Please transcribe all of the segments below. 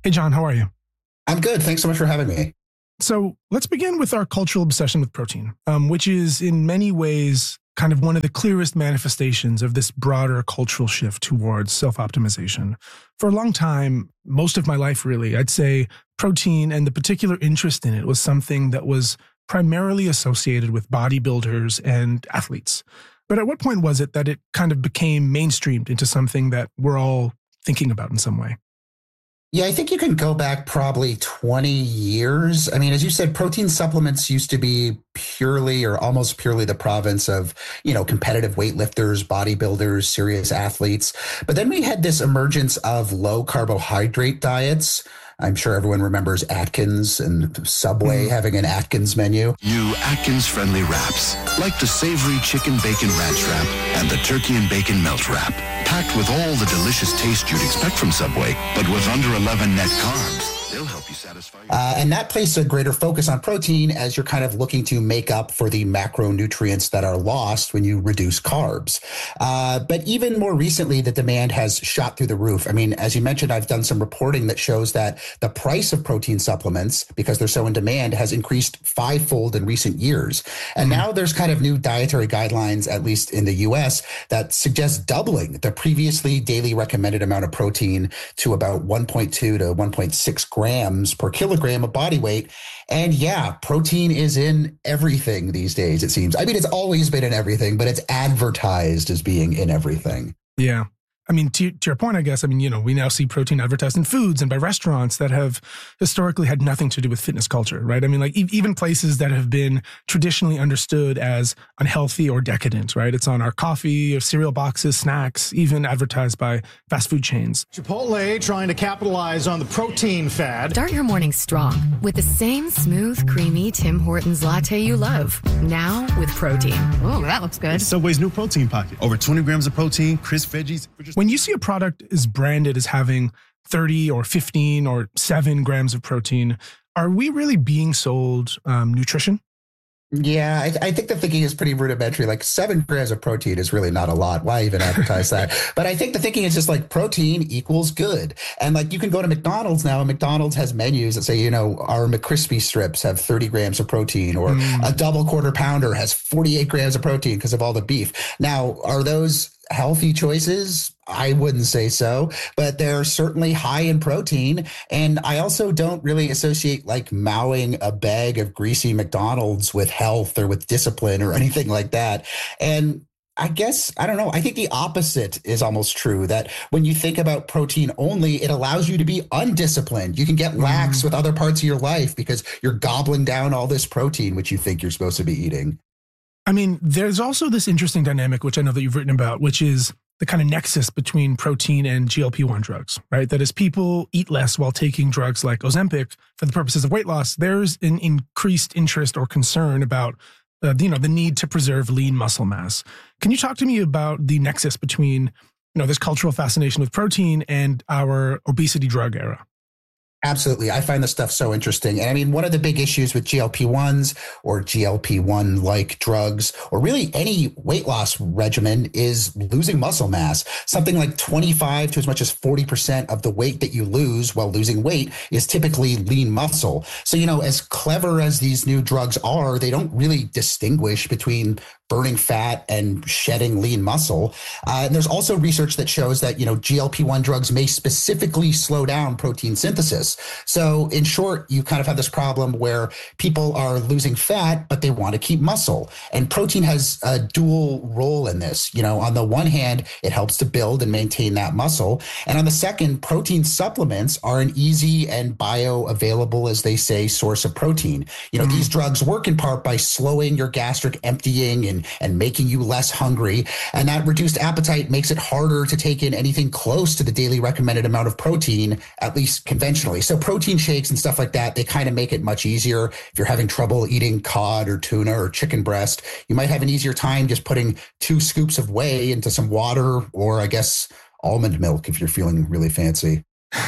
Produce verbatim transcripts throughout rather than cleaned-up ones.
Hey, John, how are you? I'm good. Thanks so much for having me. So let's begin with our cultural obsession with protein, um, which is in many ways kind of one of the clearest manifestations of this broader cultural shift towards self-optimization. For a long time, most of my life really, I'd say protein and the particular interest in it was something that was primarily associated with bodybuilders and athletes. But at what point was it that it kind of became mainstreamed into something that we're all thinking about in some way? Yeah, I think you can go back probably twenty years. I mean, as you said, protein supplements used to be purely or almost purely the province of, you know, competitive weightlifters, bodybuilders, serious athletes. But then we had this emergence of low carbohydrate diets. I'm sure everyone remembers Atkins and Subway mm. having an Atkins menu. New Atkins-friendly wraps, like the savory chicken bacon ranch wrap and the turkey and bacon melt wrap. Packed with all the delicious taste you'd expect from Subway, but with under eleven net carbs. They'll help you satisfy you. Uh, and that placed a greater focus on protein as you're kind of looking to make up for the macronutrients that are lost when you reduce carbs. Uh, but even more recently, the demand has shot through the roof. I mean, as you mentioned, I've done some reporting that shows that the price of protein supplements, because they're so in demand, has increased fivefold in recent years. And mm-hmm. now there's kind of new dietary guidelines, at least in the U S, that suggest doubling the previously daily recommended amount of protein to about one point two to one point six grams per kilogram of body weight. And yeah, protein is in everything these days, it seems. I mean, it's always been in everything, but it's advertised as being in everything. Yeah. I mean, to, to your point, I guess, I mean, you know, we now see protein advertised in foods and by restaurants that have historically had nothing to do with fitness culture, right? I mean, like e- even places that have been traditionally understood as unhealthy or decadent, right? It's on our coffee or cereal boxes, snacks, even advertised by fast food chains. Chipotle trying to capitalize on the protein fad. Start your morning strong with the same smooth, creamy Tim Hortons latte you love. Now with protein. Ooh, that looks good. Subway's new protein pocket. Over twenty grams of protein, crisp veggies. When you see a product is branded as having thirty or fifteen or seven grams of protein, are we really being sold um, nutrition? Yeah, I, I think the thinking is pretty rudimentary. Like seven grams of protein is really not a lot. Why even advertise that? But I think the thinking is just like protein equals good. And like you can go to McDonald's now and McDonald's has menus that say, you know, our McCrispy strips have thirty grams of protein or mm. a double quarter pounder has forty-eight grams of protein because of all the beef. Now, are those healthy choices? I wouldn't say so, but they're certainly high in protein. And I also don't really associate like mowing a bag of greasy McDonald's with health or with discipline or anything like that. And I guess, I don't know, I think the opposite is almost true, that when you think about protein only, it allows you to be undisciplined. You can get lax mm. with other parts of your life because you're gobbling down all this protein, which you think you're supposed to be eating. I mean, there's also this interesting dynamic, which I know that you've written about, which is the kind of nexus between protein and G L P one drugs, right? That as people eat less while taking drugs like Ozempic for the purposes of weight loss, there's an increased interest or concern about, uh, you know, the need to preserve lean muscle mass. Can you talk to me about the nexus between, you know, this cultural fascination with protein and our obesity drug era? Absolutely. I find this stuff so interesting. And I mean, one of the big issues with G L P ones or G L P one like drugs, or really any weight loss regimen, is losing muscle mass. Something like twenty-five to as much as forty percent of the weight that you lose while losing weight is typically lean muscle. So, you know, as clever as these new drugs are, they don't really distinguish between burning fat and shedding lean muscle. Uh, and there's also research that shows that, you know, G L P one drugs may specifically slow down protein synthesis. So in short, you kind of have this problem where people are losing fat, but they want to keep muscle. And protein has a dual role in this. You know, on the one hand, it helps to build and maintain that muscle. And on the second, protein supplements are an easy and bioavailable, as they say, source of protein. You know, mm-hmm. these drugs work in part by slowing your gastric emptying and, and making you less hungry. And that reduced appetite makes it harder to take in anything close to the daily recommended amount of protein, at least conventionally. So protein shakes and stuff like that, they kind of make it much easier. If you're having trouble eating cod or tuna or chicken breast, you might have an easier time just putting two scoops of whey into some water, or I guess almond milk if you're feeling really fancy.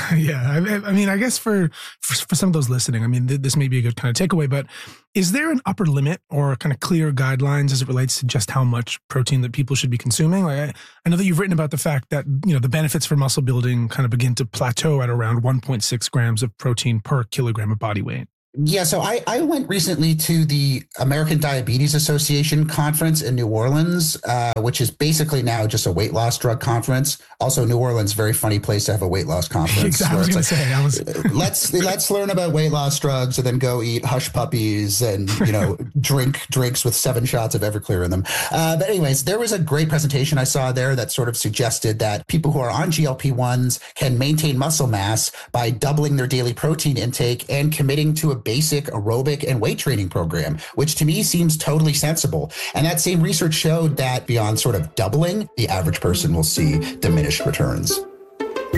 Yeah. I, I mean, I guess for, for for some of those listening, I mean, th- this may be a good kind of takeaway, but is there an upper limit or kind of clear guidelines as it relates to just how much protein that people should be consuming? Like, I, I know that you've written about the fact that, you know, the benefits for muscle building kind of begin to plateau at around one point six grams of protein per kilogram of body weight. Yeah, so I, I went recently to the American Diabetes Association conference in New Orleans, uh, which is basically now just a weight loss drug conference. Also, New Orleans, very funny place to have a weight loss conference. Exactly. I was going like, to say, I was... let's let's learn about weight loss drugs and then go eat hush puppies and you know drink drinks with seven shots of Everclear in them. Uh, but anyways, there was a great presentation I saw there that sort of suggested that people who are on G L P ones can maintain muscle mass by doubling their daily protein intake and committing to a basic aerobic and weight training program, which to me seems totally sensible. And that same research showed that beyond sort of doubling, the average person will see diminished returns.